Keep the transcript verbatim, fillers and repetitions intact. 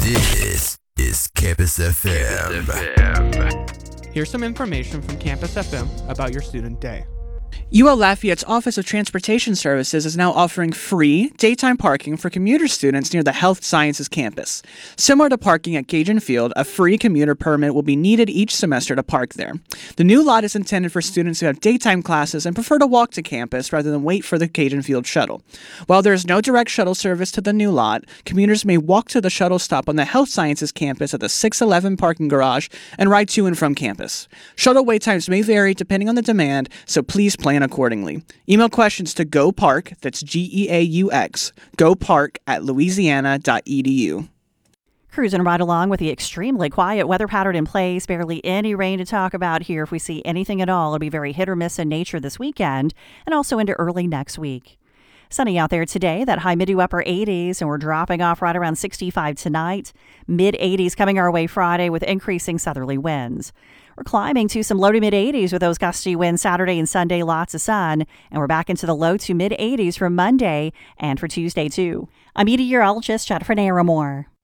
This is Campus F M. Campus F M. Here's some information from Campus F M about your student day. U L Lafayette's Office of Transportation Services is now offering free daytime parking for commuter students near the Health Sciences campus. Similar to parking at Cajun Field, a free commuter permit will be needed each semester to park there. The new lot is intended for students who have daytime classes and prefer to walk to campus rather than wait for the Cajun Field shuttle. While there is no direct shuttle service to the new lot, commuters may walk to the shuttle stop on the Health Sciences campus at the six eleven parking garage and ride to and from campus. Shuttle wait times may vary depending on the demand, so please plan accordingly. Email questions to GoPark, that's G E A U X, GoPark at louisiana dot e d u. Cruising right along with the extremely quiet weather pattern in place. Barely any rain to talk about here. If we see anything at all, it'll be very hit or miss in nature this weekend and also into early next week. Sunny out there today, that high mid to upper eighties, and we're dropping off right around sixty-five tonight. mid eighties coming our way Friday with increasing southerly winds. We're climbing to some low to mid eighties with those gusty winds Saturday and Sunday, lots of sun. And we're back into the low to mid eighties for Monday and for Tuesday too. I'm meteorologist Jennifer Naramore.